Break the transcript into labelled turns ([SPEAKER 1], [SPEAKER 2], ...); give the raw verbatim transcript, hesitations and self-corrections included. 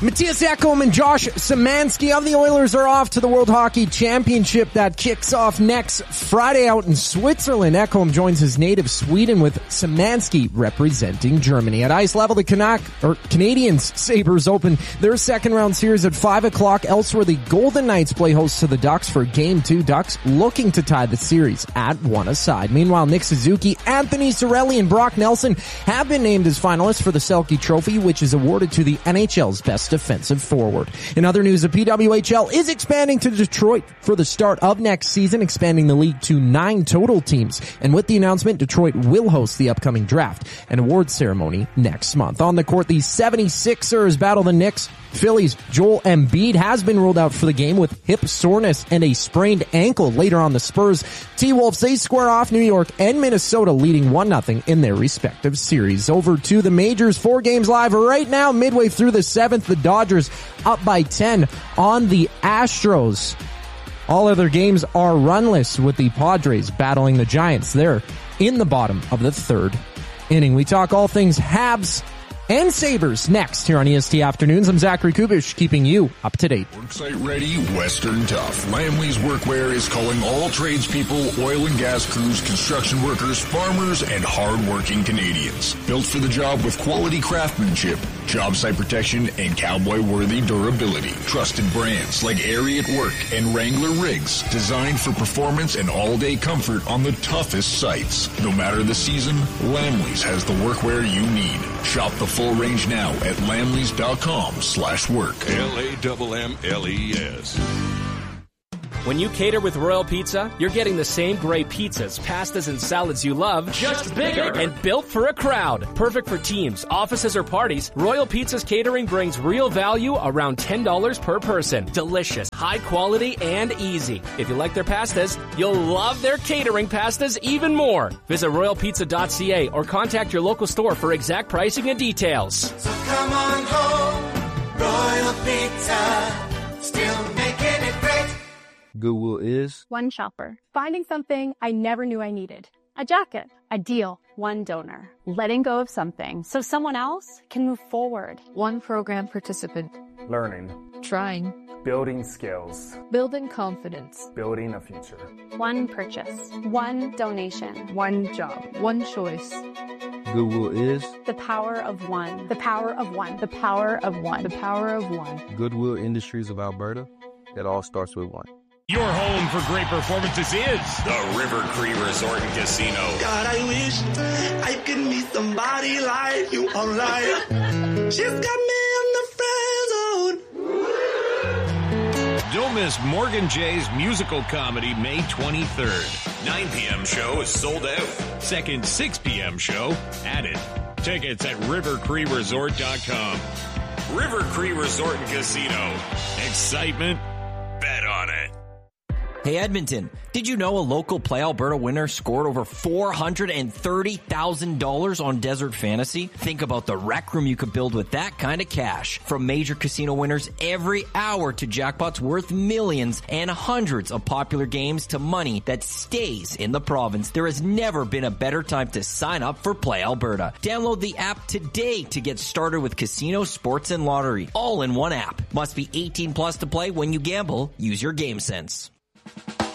[SPEAKER 1] Matthias Ekholm and Josh Szymanski of the Oilers are off to the World Hockey Championship that kicks off next Friday out in Switzerland. Ekholm joins his native Sweden with Szymanski representing Germany. At ice level, the Canuck, or Canadiens Sabres open their second round series at five o'clock. Elsewhere, the Golden Knights play host to the Ducks for Game two. Ducks looking to tie the series at one aside. Meanwhile, Nick Suzuki, Anthony Cirelli, and Brock Nelson have been named as finalists for the Selke Trophy, which is awarded to the N H L's best defensive forward. In other news, the P W H L is expanding to Detroit for the start of next season, expanding the league to nine total teams. And with the announcement, Detroit will host the upcoming draft and awards ceremony next month. On the court, the seventy-sixers battle the Knicks. Phillies' Joel Embiid has been ruled out for the game with hip soreness and a sprained ankle. Later on, the Spurs T-Wolves, they square off New York and Minnesota, leading one nothing in their respective series. Over to the majors, four games live right now, midway through the seventh. The Dodgers up by ten on the Astros. All other games are runless, with the Padres battling the Giants there in the bottom of the third inning. We talk all things Habs and Sabres next here on E S T Afternoons. I'm Zachary Kubish, keeping you up to date.
[SPEAKER 2] Worksite ready, Western tough. Lamley's Workwear is calling all tradespeople, oil and gas crews, construction workers, farmers, and hard-working Canadians. Built for the job with quality craftsmanship, job site protection, and cowboy-worthy durability. Trusted brands like Ariat Work and Wrangler Rigs, designed for performance and all-day comfort on the toughest sites. No matter the season, Lamley's has the workwear you need. Shop the full range now at lamleys.com slash work.
[SPEAKER 3] L A M M L E S.
[SPEAKER 4] When you cater with Royal Pizza, you're getting the same great pizzas, pastas, and salads you love, just bigger and built for a crowd. Perfect for teams, offices, or parties, Royal Pizza's catering brings real value around ten dollars per person. Delicious, high quality, and easy. If you like their pastas, you'll love their catering pastas even more. Visit royal pizza dot c a or contact your local store for exact pricing and details.
[SPEAKER 5] So come on home, Royal Pizza, still making it great.
[SPEAKER 6] Goodwill is
[SPEAKER 7] one shopper, finding something I never knew I needed. A jacket, a deal, one donor, letting go of something so someone else can move forward.
[SPEAKER 8] One program participant,
[SPEAKER 9] learning,
[SPEAKER 8] trying,
[SPEAKER 9] building skills,
[SPEAKER 8] building confidence,
[SPEAKER 9] building a future.
[SPEAKER 7] One purchase, one donation,
[SPEAKER 8] one job, one choice.
[SPEAKER 6] Goodwill is
[SPEAKER 7] the power of one, the power of one, the power of one, the power of one.
[SPEAKER 6] Goodwill Industries of Alberta. It all starts with one.
[SPEAKER 10] Your home for great performances is
[SPEAKER 11] the River Cree Resort and Casino.
[SPEAKER 12] God, I wish I could meet somebody like you online. She's got me in the friend zone.
[SPEAKER 10] Don't miss Morgan Jay's musical comedy May twenty-third.
[SPEAKER 11] nine p.m. show is sold out.
[SPEAKER 10] Second six p.m. show added. Tickets at river cree resort dot com.
[SPEAKER 11] River Cree Resort and Casino.
[SPEAKER 10] Excitement?
[SPEAKER 11] Bet on it.
[SPEAKER 13] Hey Edmonton, did you know a local Play Alberta winner scored over four hundred thirty thousand dollars on Desert Fantasy? Think about the rec room you could build with that kind of cash. From major casino winners every hour to jackpots worth millions and hundreds of popular games to money that stays in the province, there has never been a better time to sign up for Play Alberta. Download the app today to get started with casino, sports, and lottery, all in one app. Must be eighteen plus to play. When you gamble, use your game sense.